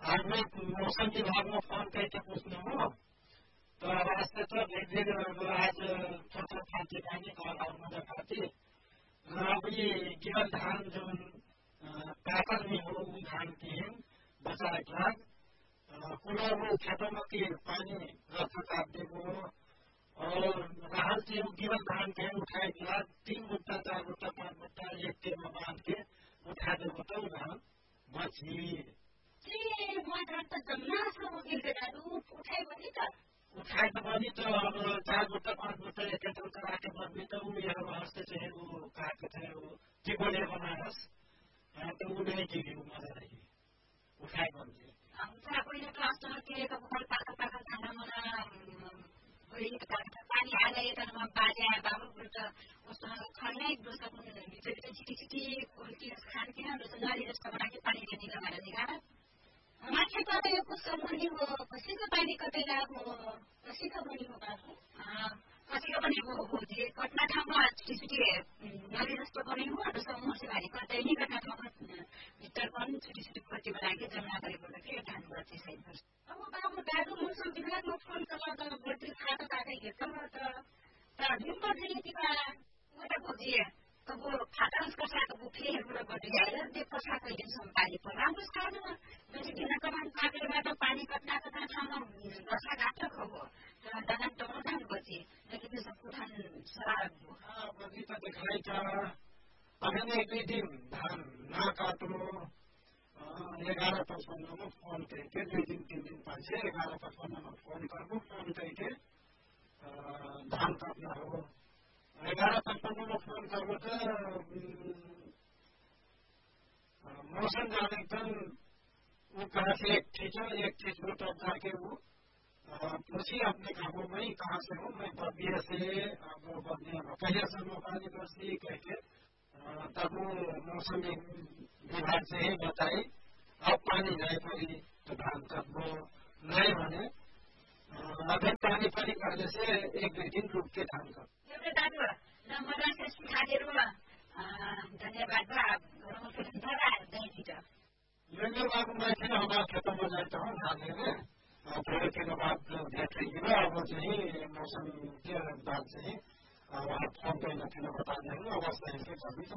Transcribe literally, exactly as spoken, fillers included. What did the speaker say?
आज मैं मौसम विभाग में फोन करके पूछने हूँ तो रास्ते तो देख देख आज छोटे खाते पानी का और मजा खाती अभी केवल धान जो काकल में हो धान की है बचा के पूरा वो खेतों में की पानी रास्ता काट देगो और राहल से केवल धान के उठाए के बाद तीन गुट्टा चार गुट्टा पांच गुट्टा एक के में बांध के उठा देगो तो धान बची उठाए तो बनी तो अब चार गुट्टा पांच गुट्टा एक एक करा के बनी तो वो यह वास्ते चाहे वो कहा के थे वो चिकोड़े बनारस तो वो नहीं की वो मजा रही उठाए बन गई हम कोई ने क्लास में के एक बहुत पाका पाका खाना मना कोई पानी आ गए तो हम बाजे बाबू बोलता उसमें खाने एक दूसरा को चिटी चिटी चिटी उल्टी खान के ना दूसरा नाली रास्ता बना के पानी देने का मारा देगा माथे पर तो कुछ समझी हो पसी का पानी कटेगा हो पसी का बनी होगा हां पसी का बनी हो हो जे कटना ठामा चिटी नाली रास्ता बनी हो तो समूह से गाड़ी कटे नहीं कटना ठामा भीतर कौन चिटी चिटी पट्टी बना के जमा करे बोले के धान बचे सही पर अब बाबू दादू मौसम विभाग में फोन करला तो बैटरी खाता काटे के कम तो दिन पर नहीं थी का वो तो बुझिए तो वो खाता उसका साथ वो फिर पूरा बढ़ गया देखो साथ में दिन संपाली पर राम उसका ना जैसे दिन का हम काटे में तो पानी कटना कटना था बसा काटे खबो तो दाना तो धान बची लेकिन सब धान शराब हां बची तो दिखाई था अगले एक दिन धान ना काटो ग्यारह पचपन्न में फोन करके दो दिन तीन दिन पाँच ग्यारह पचपन्न में फोन करो फोन करके धान काटना हो ग्यारह पचपन्न में फोन करो तो मौसम जाने तक वो कहा से एक चीज एक चीज को तो जाके वो पूछी अपने कामों में ही कहाँ से हूँ मैं बबिया से वो बबिया पहिया से मोकानी बस्ती कह के तब वो मौसम विभाग से ही बताई अब पानी नहीं पड़ी तो धान कटो नहीं होने अभी पानी पानी करने से एक दिन रुक के धान कटो धन्यवाद बाबू मैं फिर हमारे खेतों में जाता हूँ धाने में थोड़े के बाद भेट रही है वो चाहिए मौसम के बाद से ही आप फोन पे बता देंगे अवस्था